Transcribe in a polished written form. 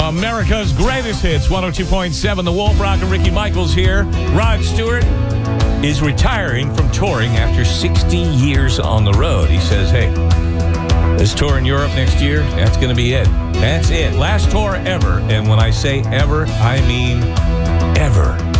America's Greatest Hits, 102.7. The Wolf Rock and Ricky Michaels here. Rod Stewart is retiring from touring after 60 years on the road. He says, hey, this tour in Europe next year, that's going to be it. That's it. Last tour ever. And when I say ever, I mean ever.